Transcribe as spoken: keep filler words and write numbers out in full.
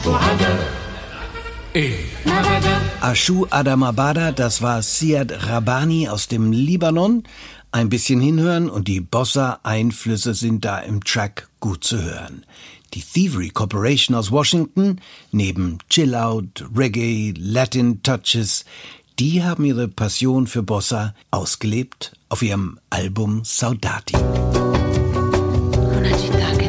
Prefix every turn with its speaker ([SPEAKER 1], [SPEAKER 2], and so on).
[SPEAKER 1] Ashu Adamabada, das war Siad Rabani aus dem Libanon. Ein bisschen hinhören und die Bossa-Einflüsse sind da im Track gut zu hören. Die Thievery Corporation aus Washington, neben Chill-Out, Reggae, Latin Touches, die haben ihre Passion für Bossa ausgelebt auf ihrem Album Saudade.
[SPEAKER 2] Una città che